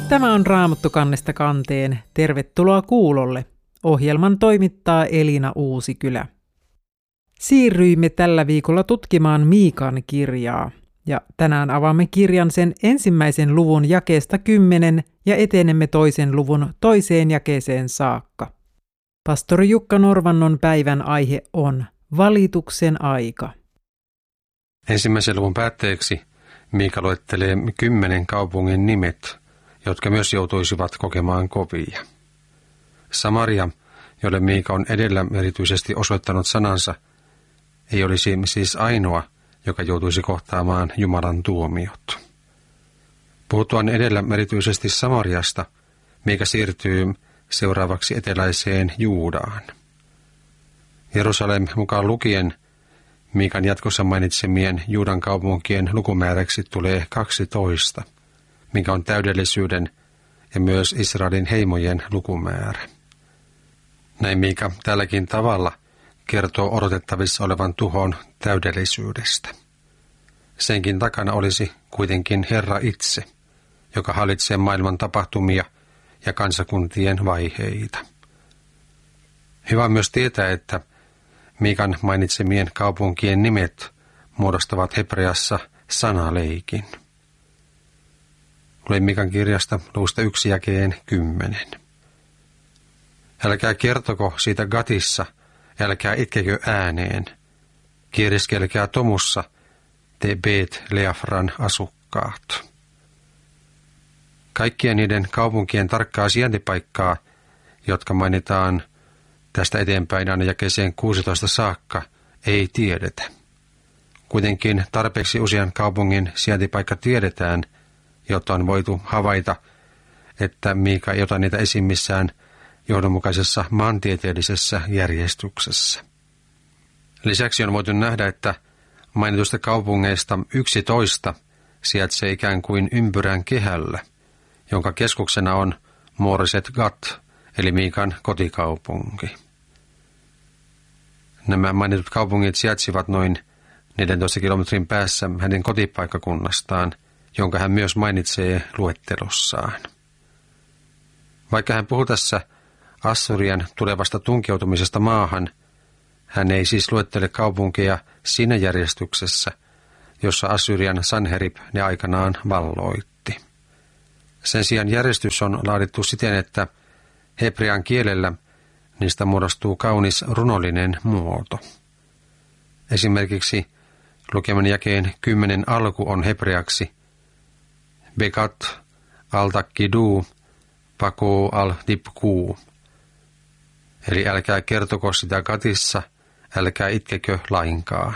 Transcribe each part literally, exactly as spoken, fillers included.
Tämä on Raamattu kannesta kanteen. Tervetuloa kuulolle. Ohjelman toimittaa Elina Uusikylä. Siirryimme tällä viikolla tutkimaan Miikan kirjaa. Ja tänään avaamme kirjan sen ensimmäisen luvun jakeesta kymmenen ja etenemme toisen luvun toiseen jakeeseen saakka. Pastori Jukka Norvannon päivän aihe on valituksen aika. Ensimmäisen luvun päätteeksi Miika luettelee kymmenen kaupungin nimet, jotka myös joutuisivat kokemaan kovia. Samaria, jolle Miika on edellä erityisesti osoittanut sanansa, ei olisi siis ainoa, joka joutuisi kohtaamaan Jumalan tuomiot. Puhuttuaan edellä erityisesti Samariasta, Miika siirtyy seuraavaksi eteläiseen Juudaan. Jerusalem mukaan lukien Miikan jatkossa mainitsemien Juudan kaupunkien lukumääräksi tulee kaksitoista, mikä on täydellisyyden ja myös Israelin heimojen lukumäärä. Näin Miika tälläkin tavalla kertoo odotettavissa olevan tuhon täydellisyydestä. Senkin takana olisi kuitenkin Herra itse, joka hallitsee maailman tapahtumia ja kansakuntien vaiheita. Hyvä on myös tietää, että Miikan mainitsemien kaupunkien nimet muodostavat hebreassa sanaleikin. Luen Miikan kirjasta luvusta yksi jakeen kymmenen. Älkää kertoko siitä Gatissa, älkää itkekö ääneen. Kieriskelkää tomussa, te Bet Leafran asukkaat. Kaikkien niiden kaupunkien tarkkaa sijaintipaikkaa, jotka mainitaan tästä eteenpäin aina jakeeseen kuusitoista saakka, ei tiedetä. Kuitenkin tarpeeksi usean kaupungin sijaintipaikka tiedetään, jotta on voitu havaita, että Miika ei ota niitä esiin missään johdonmukaisessa maantieteellisessä järjestyksessä. Lisäksi on voitu nähdä, että mainituista kaupungeista yksitoista sijaitsee ikään kuin ympyrän kehällä, jonka keskuksena on Moreset Gat, eli Miikan kotikaupunki. Nämä mainitut kaupungit sijaitsivat noin neljäntoista kilometrin päässä hänen kotipaikkakunnastaan, jonka hän myös mainitsee luettelossaan. Vaikka hän puhuu tässä Assyrian tulevasta tunkeutumisesta maahan, hän ei siis luettele kaupunkeja siinä järjestyksessä, jossa Assyrian Sanherib ne aikanaan valloitti. Sen sijaan järjestys on laadittu siten, että hebrean kielellä niistä muodostuu kaunis runollinen muoto. Esimerkiksi lukeman jakeen kymmenen alku on hebreaksi Bekat al-Takkidu Pako al-Dibku. Eli älkää kertoko sitä Gatissa, älkää itkekö lainkaan.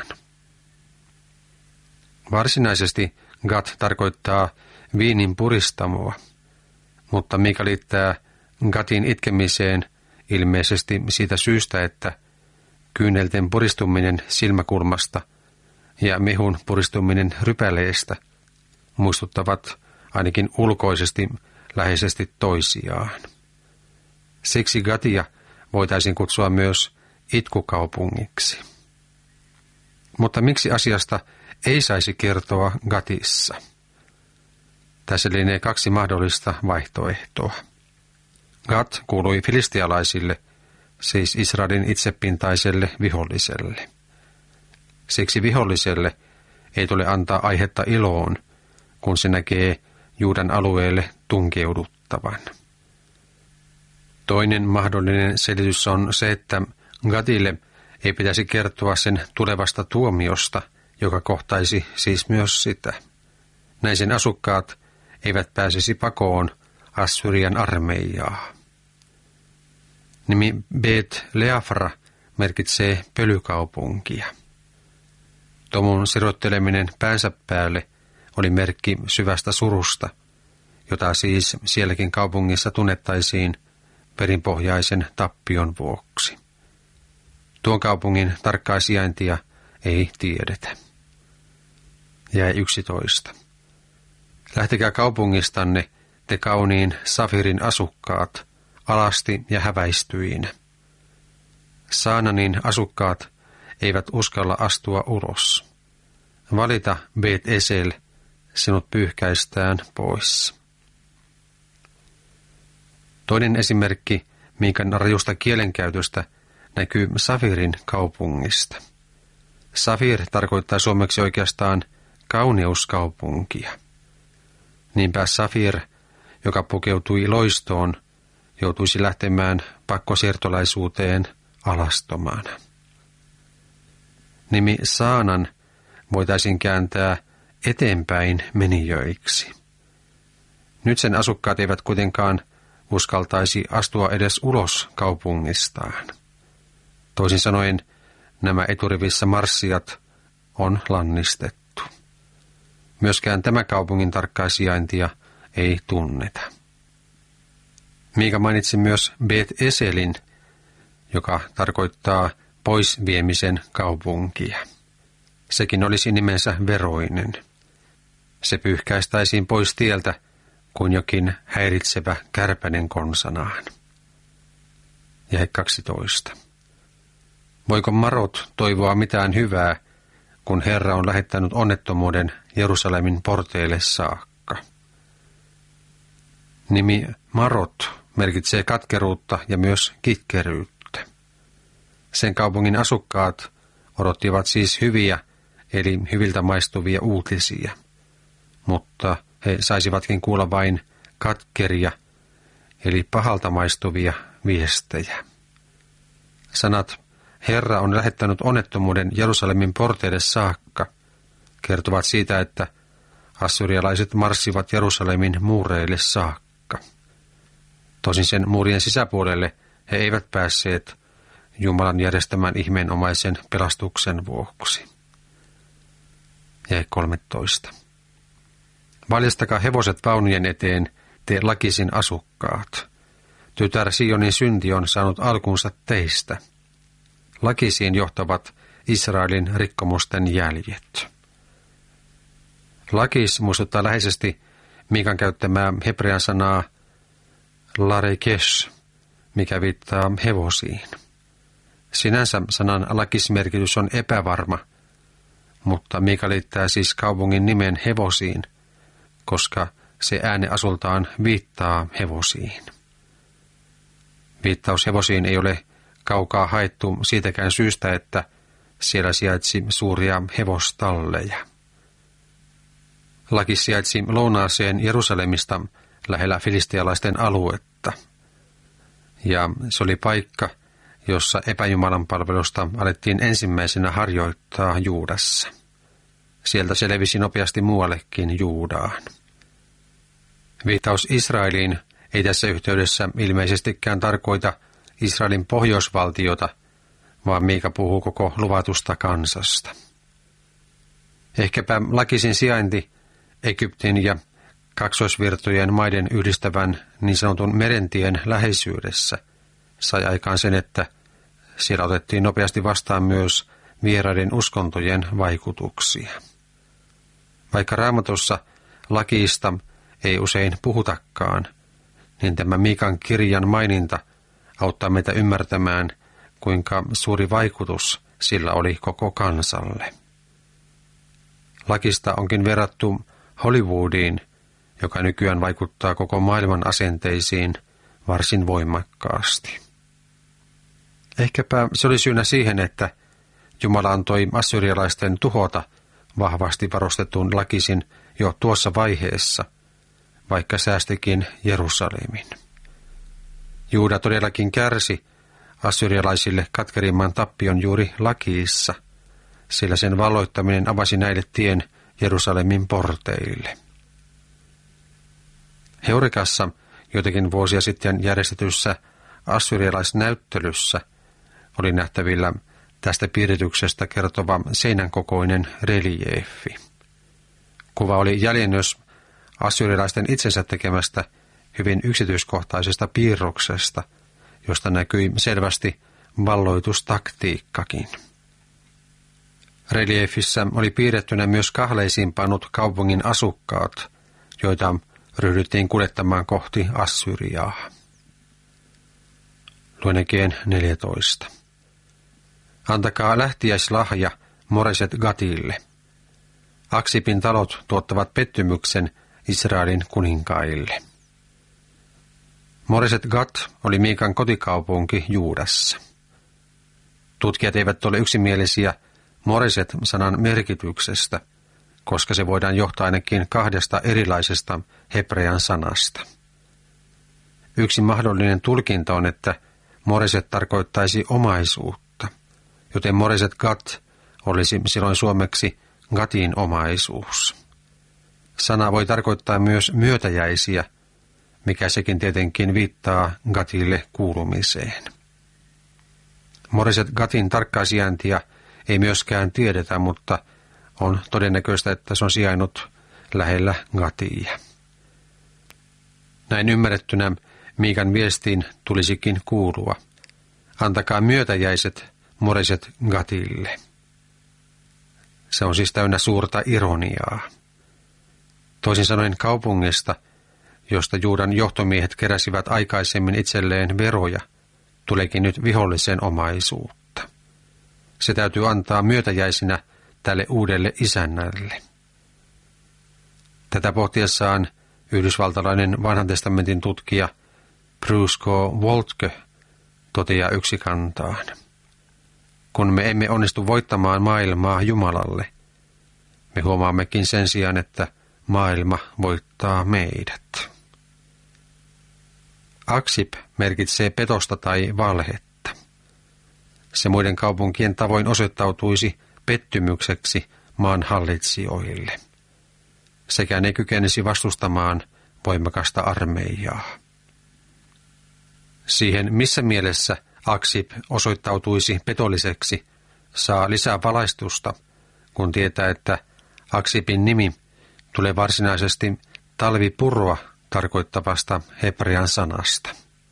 Varsinaisesti Gat tarkoittaa viinin puristamoa, mutta Miika liittää Gatin itkemiseen ilmeisesti siitä syystä, että kyynelten puristuminen silmäkulmasta ja mehun puristuminen rypäleestä muistuttavat ainakin ulkoisesti läheisesti toisiaan. Siksi Gatia voitaisiin kutsua myös itkukaupungiksi. Mutta miksi asiasta ei saisi kertoa Gatissa? Tässä lienee kaksi mahdollista vaihtoehtoa. Gat kuului filistialaisille, siis Israelin itsepintaiselle viholliselle. Siksi viholliselle ei tule antaa aihetta iloon, kun se näkee Juudan alueelle tunkeuduttavan. Toinen mahdollinen selitys on se, että Gatille ei pitäisi kertoa sen tulevasta tuomiosta, joka kohtaisi siis myös sitä. Näin sen asukkaat eivät pääsisi pakoon Assyrian armeijaa. Nimi Bet Leafra merkitsee pölykaupunkia. Tomun sirotteleminen päänsä päälle oli merkki syvästä surusta, jota siis sielläkin kaupungissa tunnettaisiin perinpohjaisen tappion vuoksi. Tuon kaupungin tarkkaa sijaintia ei tiedetä. Jäi yksitoista. Lähtekää kaupungistanne, te kauniin Safirin asukkaat, alasti ja häväistyinä. Saananin asukkaat eivät uskalla astua ulos. Valita Bet Esel, sinut pyyhkäistään pois. Toinen esimerkki Miikan rajusta kielenkäytöstä näkyy Safirin kaupungista. Safir tarkoittaa suomeksi oikeastaan kauneuskaupunkia. Niinpä Safir, joka pukeutui loistoon, joutuisi lähtemään pakkosiirtolaisuuteen alastomana. Nimi Saanan voitaisiin kääntää eteenpäin menijöiksi. Nyt sen asukkaat eivät kuitenkaan uskaltaisi astua edes ulos kaupungistaan. Toisin sanoen nämä eturivissä marssijat on lannistettu. Myöskään tämä kaupungin tarkkaa sijaintia ei tunneta. Miika mainitsi myös Bet Eselin, joka tarkoittaa poisviemisen kaupunkia. Sekin olisi nimensä veroinen. Se pyyhkäistäisiin pois tieltä kuin jokin häiritsevä kärpänen konsanaan. Jae kaksitoista. Voiko Marot toivoa mitään hyvää, kun Herra on lähettänyt onnettomuuden Jerusalemin porteille saakka? Nimi Marot merkitsee katkeruutta ja myös kitkeryyttä. Sen kaupungin asukkaat odottivat siis hyviä, eli hyviltä maistuvia uutisia, mutta he saisivatkin kuulla vain katkeria, eli pahalta maistuvia viestejä. Sanat Herra on lähettänyt onnettomuuden Jerusalemin porteille saakka kertovat siitä, että assyrialaiset marssivat Jerusalemin muureille saakka. Tosin sen muurien sisäpuolelle he eivät päässeet Jumalan järjestämän ihmeenomaisen pelastuksen vuoksi. Jae kolmetoista. Valjastakaa hevoset vaunujen eteen, te Lakisin asukkaat. Tytär Sionin synti on saanut alkunsa teistä. Lakisiin johtavat Israelin rikkomusten jäljet. Lakis muistuttaa läheisesti Miikan käyttämää hebrean sanaa larekesh, mikä viittaa hevosiin. Sinänsä sanan lakismerkitys on epävarma, mutta Miika liittää siis kaupungin nimen hevosiin, koska se ääneasultaan viittaa hevosiin. Viittaus hevosiin ei ole kaukaa haettu siitäkään syystä, että siellä sijaitsi suuria hevostalleja. Lakis sijaitsi lounaaseen Jerusalemista lähellä filistialaisten aluetta. Ja se oli paikka, jossa epäjumalan palvelusta alettiin ensimmäisenä harjoittaa Juudassa. Sieltä se levisi nopeasti muuallekin Juudaan. Viittaus Israeliin ei tässä yhteydessä ilmeisestikään tarkoita Israelin pohjoisvaltiota, vaan Miika puhuu koko luvatusta kansasta. Ehkäpä Lakisin sijainti Egyptin ja kaksoisvirtojen maiden yhdistävän niin sanotun merentien läheisyydessä sai aikaan sen, että siellä otettiin nopeasti vastaan myös vieraiden uskontojen vaikutuksia. Vaikka Raamatussa Lakiista ei usein puhutakaan, niin tämä Miikan kirjan maininta auttaa meitä ymmärtämään, kuinka suuri vaikutus sillä oli koko kansalle. Lakista onkin verrattu Hollywoodiin, joka nykyään vaikuttaa koko maailman asenteisiin varsin voimakkaasti. Ehkäpä se oli syynä siihen, että Jumala antoi assyrialaisten tuhota vahvasti varustetun Lakisin jo tuossa vaiheessa, vaikka säästikin Jerusalemin. Juuda todellakin kärsi assyrialaisille katkerimman tappion juuri Lakiissa, sillä sen valloittaminen avasi näille tien Jerusalemin porteille. Heurikassa joitakin vuosia sitten järjestetyssä assyrialaisnäyttelyssä oli nähtävillä tästä piirityksestä kertova seinän kokoinen reliefi. Kuva oli jäljennös assyrialaisten itsensä tekemästä hyvin yksityiskohtaisesta piirroksesta, josta näkyi selvästi valloitustaktiikkakin. Reliefissä oli piirrettynä myös kahleisiin pannut kaupungin asukkaat, joita ryhdyttiin kuljettamaan kohti Assyriaa. Luenekeen neljätoista. Antakaa lähtiäislahja Moreset Gatille. Aksipin talot tuottavat pettymyksen Israelin kuninkaille. Moreset Gat oli Miikan kotikaupunki Juudassa. Tutkijat eivät ole yksimielisiä Moreset-sanan merkityksestä, koska se voidaan johtaa ainakin kahdesta erilaisesta hebrean sanasta. Yksi mahdollinen tulkinta on, että Moreset tarkoittaisi omaisuutta, joten Moreset Gat olisi silloin suomeksi Gatin omaisuus. Sana voi tarkoittaa myös myötäjäisiä, mikä sekin tietenkin viittaa Gatille kuulumiseen. Moreset Gatin tarkkaa sijaintia ei myöskään tiedetä, mutta on todennäköistä, että se on sijainnut lähellä Gatia. Näin ymmärrettynä Miikan viestiin tulisikin kuulua: antakaa myötäjäiset Moreset Gatille. Se on siis täynnä suurta ironiaa. Toisin sanoen kaupungista, josta Juudan johtomiehet keräsivät aikaisemmin itselleen veroja, tuleekin nyt vihollisen omaisuutta. Se täytyy antaa myötäjäisinä tälle uudelle isännälle. Tätä pohtiessaan yhdysvaltalainen vanhan testamentin tutkija Bruce Waltke toteaa yksikantaan: kun me emme onnistu voittamaan maailmaa Jumalalle, me huomaammekin sen sijaan, että maailma voittaa meidät. Aksib merkitsee petosta tai valhetta. Se muiden kaupunkien tavoin osoittautuisi pettymykseksi maan hallitsijoille. Sekään ei kykenisi vastustamaan voimakasta armeijaa. Siihen, missä mielessä Aksib osoittautuisi petolliseksi, saa lisää valaistusta, kun tietää, että Aksibin nimi tulee varsinaisesti talvipurua tarkoittavasta hebrean sanasta.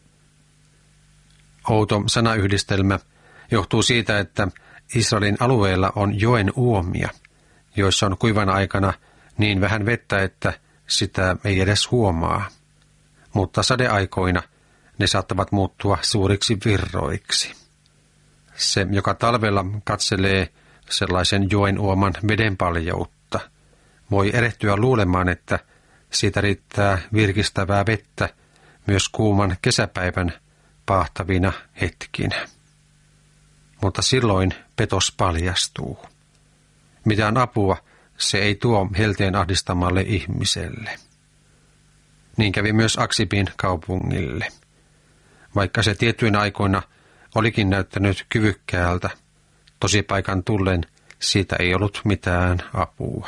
Outo sanayhdistelmä johtuu siitä, että Israelin alueella on joen uomia, joissa on kuivana aikana niin vähän vettä, että sitä ei edes huomaa. Mutta sadeaikoina ne saattavat muuttua suuriksi virroiksi. Se, joka talvella katselee sellaisen joen uoman vedenpaljoutta, voi erehtyä luulemaan, että siitä riittää virkistävää vettä myös kuuman kesäpäivän paahtavina hetkinä. Mutta silloin petos paljastuu. Mitään apua se ei tuo helteen ahdistamalle ihmiselle. Niin kävi myös Aksibin kaupungille. Vaikka se tiettyinä aikoina olikin näyttänyt kyvykkäältä, tosipaikan tullen siitä ei ollut mitään apua.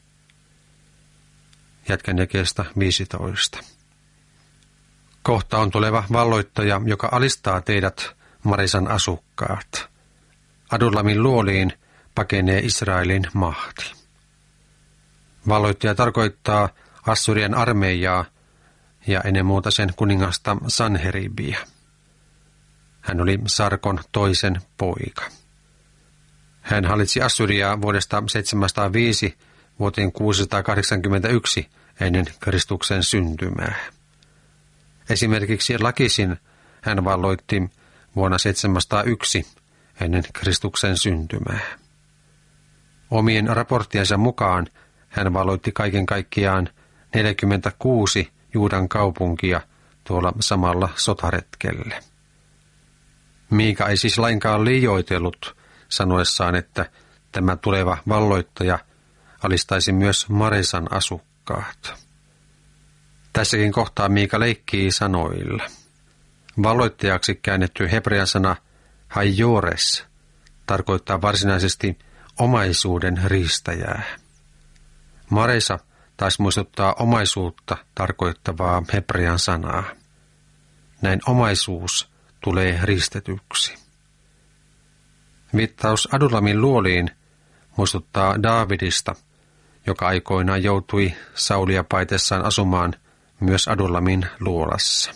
Jatkan jakeesta viisitoista. Kohta on tuleva valloittaja, joka alistaa teidät, Marisan asukkaat. Adullamin luoliin pakenee Israelin mahti. Valloittaja tarkoittaa Assurian armeijaa ja ennen muuta sen kuningasta Sanheribia. Hän oli Sarkon toisen poika. Hän hallitsi Assuriaa vuodesta seitsemänsataaviisi vuoteen kuusisataakahdeksankymmentäyksi ennen Kristuksen syntymää. Esimerkiksi Lakisin hän valloitti vuonna seitsemänsataayksi ennen Kristuksen syntymää. Omien raporttiensa mukaan hän valloitti kaiken kaikkiaan neljäkymmentäkuusi Juudan kaupunkia tuolla samalla sotaretkelle. Miika ei siis lainkaan liioitellut sanoessaan, että tämä tuleva valloittaja alistaisi myös Maresan asukkaat. Tässäkin kohtaa Miika leikkii sanoilla. Valloittajaksi käännetty hebrean sana hajores tarkoittaa varsinaisesti omaisuuden riistäjää. Maresa taas muistuttaa omaisuutta tarkoittavaa hebrean sanaa. Näin omaisuus tulee riistetyksi. Viittaus Adulamin luoliin muistuttaa Daavidista, joka aikoinaan joutui Saulia paitessaan asumaan myös Adulamin luolassa.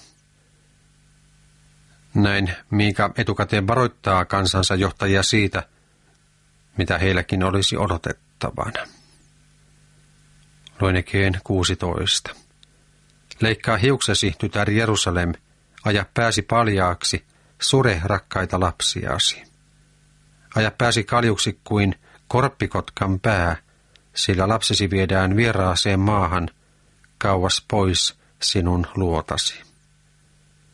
Näin Miika etukäteen varoittaa kansansa johtajia siitä, mitä heilläkin olisi odotettavana. Luen jakeen kuusitoista. Leikkaa hiuksesi, tytär Jerusalem, aja pääsi paljaaksi, sure rakkaita lapsiasi. Aja pääsi kaljuksi kuin korppikotkan pää, sillä lapsesi viedään vieraaseen maahan, kauas pois sinun luotasi.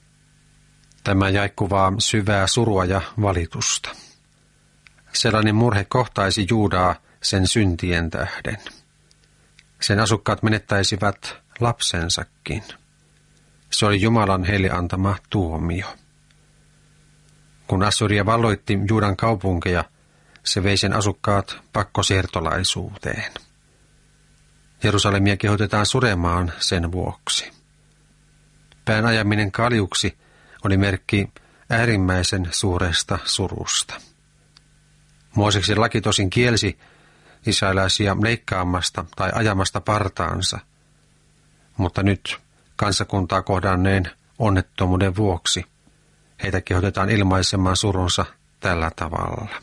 Tämä jae kuvaa syvää surua ja valitusta. Sellainen murhe kohtaisi Juudaa sen syntien tähden. Sen asukkaat menettäisivät lapsensakin. Se oli Jumalan heille antama tuomio. Kun Assyria valloitti Juudan kaupunkeja, se vei sen asukkaat pakkosiirtolaisuuteen. Jerusalemia kehotetaan suremaan sen vuoksi. Pään ajaminen kaljuksi oli merkki äärimmäisen suuresta surusta. Mooseksen laki tosin kielsi israelaisia leikkaamasta tai ajamasta partaansa, mutta nyt kansakuntaa kohdanneen onnettomuuden vuoksi heitä kehotetaan ilmaisemaan surunsa tällä tavalla.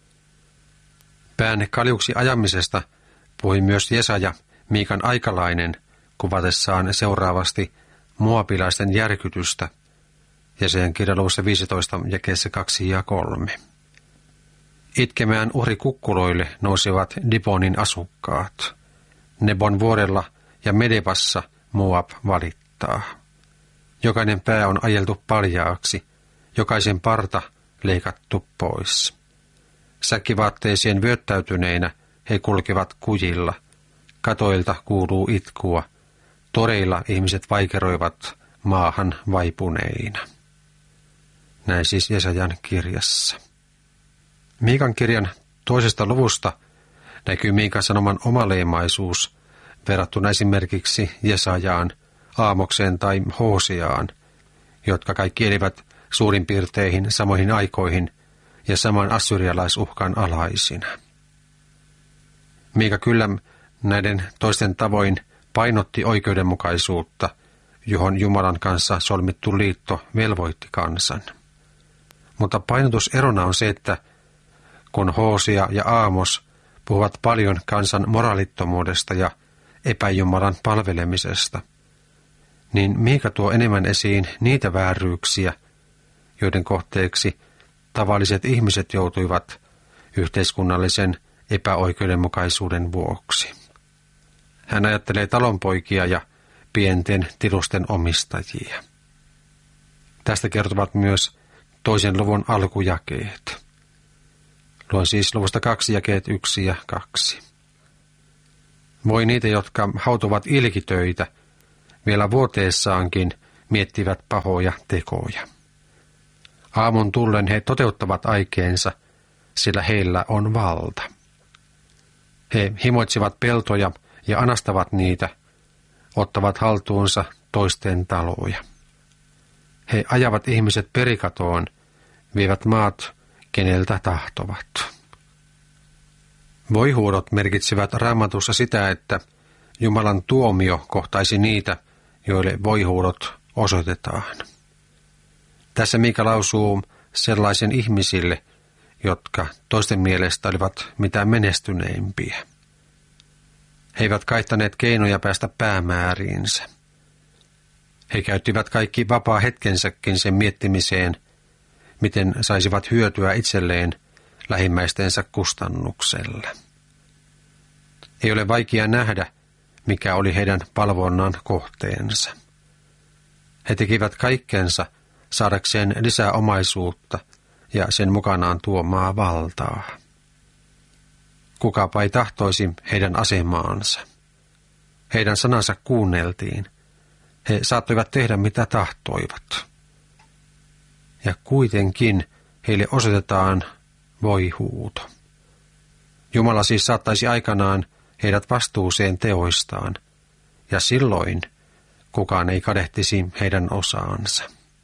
Pään kaljuksi ajamisesta puhui myös Jesaja, Miikan aikalainen, kuvatessaan seuraavasti moabilaisten järkytystä, Jesajan kirja luvussa viisitoista jakeessa kaksi ja kolme. Itkemään uhrikukkuloille nousivat Dibonin asukkaat. Nebon vuorella ja Medebassa Moab valittaa. Jokainen pää on ajeltu paljaaksi, jokaisen parta leikattu pois. Säkkivaatteeseen vyöttäytyneinä he kulkevat kujilla. Katoilta kuuluu itkua. Toreilla ihmiset vaikeroivat maahan vaipuneina. Näin siis Jesajan kirjassa. Miikan kirjan toisesta luvusta näkyy Miikan sanoman omaleimaisuus verrattuna esimerkiksi Jesajaan, Aamokseen tai Hoseaan, jotka kaikki elivät suurin piirteihin samoihin aikoihin ja saman assyrialaisuhkan alaisina. Miika kyllä näiden toisten tavoin painotti oikeudenmukaisuutta, johon Jumalan kanssa solmittu liitto velvoitti kansan. Mutta painotuserona on se, että kun Hosea ja Aamos puhuvat paljon kansan moraalittomuudesta ja epäjumalan palvelemisesta, niin Miika tuo enemmän esiin niitä vääryyksiä, joiden kohteeksi tavalliset ihmiset joutuivat yhteiskunnallisen epäoikeudenmukaisuuden vuoksi. Hän ajattelee talonpoikia ja pienten tilusten omistajia. Tästä kertovat myös toisen luvun alkujakeet. Luen siis luvusta kaksi jakeet yksi ja kaksi. Voi niitä, jotka hautuvat ilkitöitä, vielä vuoteessaankin miettivät pahoja tekoja. Aamun tullen he toteuttavat aikeensa, sillä heillä on valta. He himoitsivat peltoja ja anastavat niitä, ottavat haltuunsa toisten taloja. He ajavat ihmiset perikatoon, vievät maat, keneltä tahtovat. Voihuudot merkitsevät Raamatussa sitä, että Jumalan tuomio kohtaisi niitä, joille voihuudot osoitetaan. Tässä Miika lausuu sellaisen ihmisille, jotka toisten mielestä olivat mitä menestyneimpiä. He eivät kaittaneet keinoja päästä päämääriinsä. He käyttivät kaikki vapaa hetkensäkin sen miettimiseen, miten saisivat hyötyä itselleen lähimmäistensä kustannuksella. Ei ole vaikea nähdä, mikä oli heidän palvonnan kohteensa. He tekivät kaikkensa saadakseen lisää omaisuutta ja sen mukanaan tuomaa valtaa. Kukapa ei tahtoisi heidän asemaansa. Heidän sanansa kuunneltiin. He saattoivat tehdä mitä tahtoivat. Ja kuitenkin heille osoitetaan voihuuto. Jumala siis saattaisi aikanaan heidät vastuuseen teoistaan, ja silloin kukaan ei kadehtisi heidän osaansa.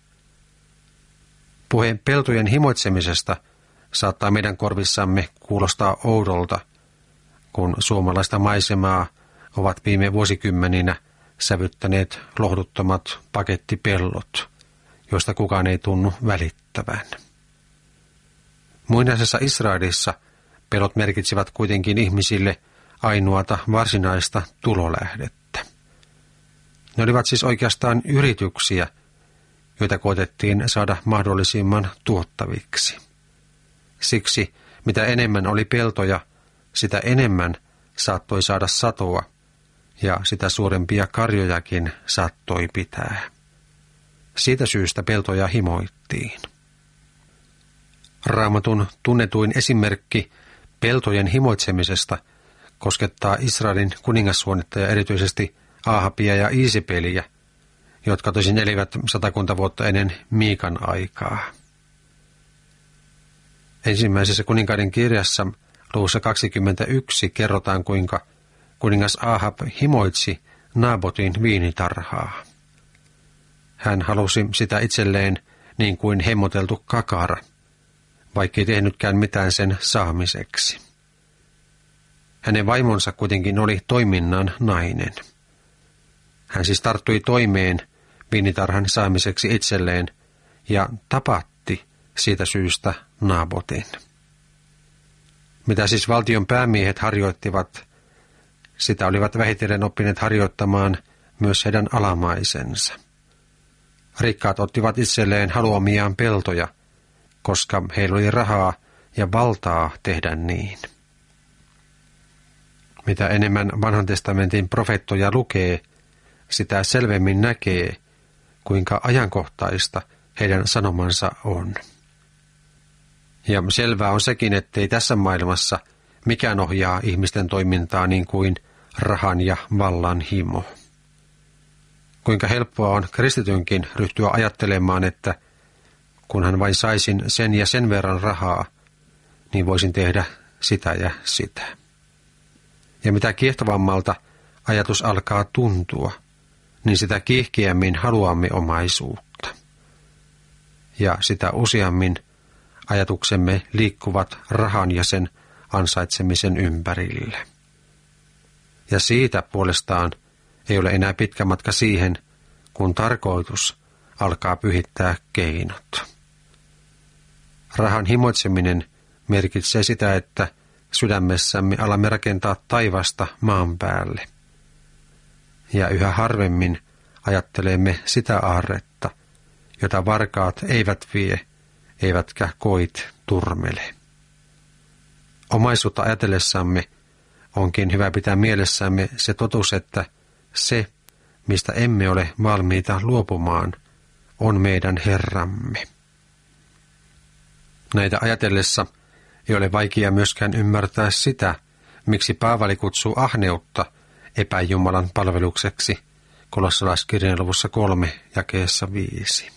Puheen peltojen himoitsemisesta saattaa meidän korvissamme kuulostaa oudolta, kun suomalaista maisemaa ovat viime vuosikymmeninä sävyttäneet lohduttomat pakettipellot, joista kukaan ei tunnu välittävän. Muinaisessa Israelissa pellot merkitsivät kuitenkin ihmisille ainoata varsinaista tulolähdettä. Ne olivat siis oikeastaan yrityksiä, joita koetettiin saada mahdollisimman tuottaviksi. Siksi, mitä enemmän oli peltoja, sitä enemmän saattoi saada satoa, ja sitä suurempia karjojakin saattoi pitää. Siitä syystä peltoja himoittiin. Raamatun tunnetuin esimerkki peltojen himoitsemisesta koskettaa Israelin kuningassuonetta ja erityisesti Aahabia ja Iisipeliä, jotka tosin elivät satakunta vuotta ennen Miikan aikaa. Ensimmäisessä kuninkaiden kirjassa luvussa kaksikymmentäyksi kerrotaan, kuinka kuningas Aahab himoitsi Naabotin viinitarhaa. Hän halusi sitä itselleen niin kuin hemmoteltu kakara, vaikkei tehnytkään mitään sen saamiseksi. Hänen vaimonsa kuitenkin oli toiminnan nainen. Hän siis tarttui toimeen viinitarhan saamiseksi itselleen ja tapatti siitä syystä Naabotin. Mitä siis valtion päämiehet harjoittivat, sitä olivat vähitellen oppineet harjoittamaan myös heidän alamaisensa. Rikkaat ottivat itselleen haluamiaan peltoja, koska heillä oli rahaa ja valtaa tehdä niin. Mitä enemmän vanhan testamentin profeettoja lukee, sitä selvemmin näkee, kuinka ajankohtaista heidän sanomansa on. Ja selvää on sekin, ettei tässä maailmassa mikään ohjaa ihmisten toimintaa niin kuin rahan ja vallan himo. Kuinka helppoa on kristitynkin ryhtyä ajattelemaan, että kunhan vain saisin sen ja sen verran rahaa, niin voisin tehdä sitä ja sitä. Ja mitä kiehtovammalta ajatus alkaa tuntua, niin sitä kiihkeämmin haluamme omaisuutta. Ja sitä useammin ajatuksemme liikkuvat rahan ja sen ansaitsemisen ympärille. Ja siitä puolestaan ei ole enää pitkä matka siihen, kun tarkoitus alkaa pyhittää keinot. Rahan himoitseminen merkitsee sitä, että sydämessämme alamme rakentaa taivasta maan päälle. Ja yhä harvemmin ajattelemme sitä aarretta, jota varkaat eivät vie, eivätkä koit turmele. Omaisuutta ajatellessamme onkin hyvä pitää mielessämme se totuus, että se, mistä emme ole valmiita luopumaan, on meidän Herramme. Näitä ajatellessa ei ole vaikea myöskään ymmärtää sitä, miksi Paavali kutsuu ahneutta epäjumalan palvelukseksi kolossalaiskirjan luvussa kolme jakeessa viisi.